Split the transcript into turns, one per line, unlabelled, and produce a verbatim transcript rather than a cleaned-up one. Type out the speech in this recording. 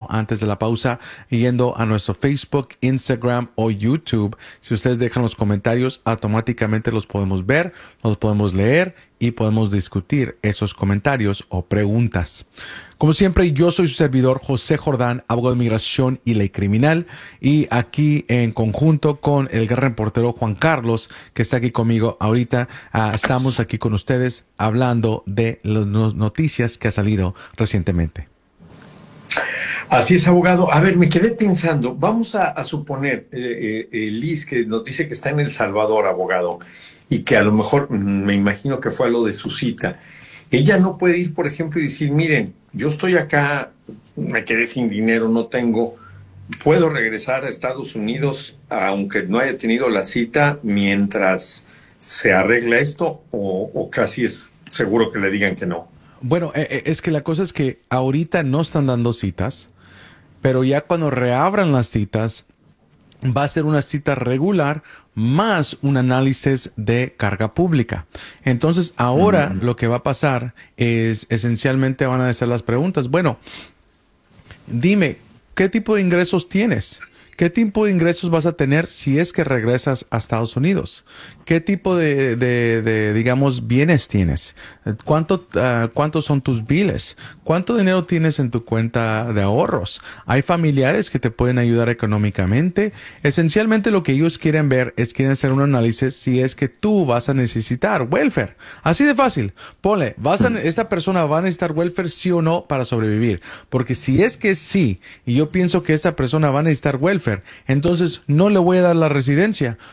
antes de la pausa yendo a nuestro Facebook, Instagram o YouTube. Si ustedes dejan los comentarios, automáticamente los podemos ver, los podemos leer y podemos discutir esos comentarios o preguntas. Como siempre, yo soy su servidor José Jordán, abogado de inmigración y ley criminal, y aquí en conjunto con el gran reportero Juan Carlos, que está aquí conmigo ahorita, uh, estamos aquí con ustedes hablando de las noticias que ha salido recientemente.
Así es, abogado. A ver, me quedé pensando, vamos a, a suponer, eh, eh, Liz, que nos dice que está en El Salvador, abogado, y que a lo mejor, me imagino que fue a lo de su cita. Ella no puede ir, por ejemplo, y decir, miren, yo estoy acá, me quedé sin dinero, no tengo, puedo regresar a Estados Unidos, aunque no haya tenido la cita, mientras se arregla esto, o, o casi es seguro que le digan que no.
Bueno, eh, es que la cosa es que ahorita no están dando citas, pero ya cuando reabran las citas, va a ser una cita regular más un análisis de carga pública. Entonces, ahora mm. lo que va a pasar es, esencialmente van a hacer las preguntas. Bueno, dime, ¿qué tipo de ingresos tienes? ¿Qué tipo de ingresos vas a tener si es que regresas a Estados Unidos? ¿Qué tipo de, de, de digamos, bienes tienes? ¿Cuánto, uh, ¿Cuántos son tus biles? ¿Cuánto dinero tienes en tu cuenta de ahorros? ¿Hay familiares que te pueden ayudar económicamente? Esencialmente lo que ellos quieren ver es quieren hacer un análisis si es que tú vas a necesitar welfare. Así de fácil. Ponle, vas a, esta persona va a necesitar welfare sí o no para sobrevivir. Porque si es que sí, y yo pienso que esta persona va a necesitar welfare, entonces no le voy a dar la residencia,